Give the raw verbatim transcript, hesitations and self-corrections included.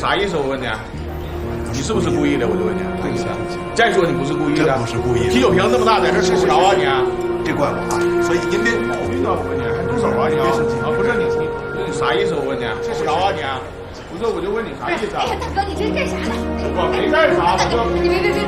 啥意思？我问你，你是不是故意的？我就问你。 对不起啊， 再说你不是故意的， 这不是故意的。 啤酒瓶这么大，在这吃不着啊你？ 别怪我啊！所以您别毛病啊！我问你，还动手啊你？别生气啊！不是你你啥意思？我问你，吃不着啊你？不是，我就问你啥意思啊？ 哎呀，大哥，你这是干啥呢？ 我没干啥，我就你别别别！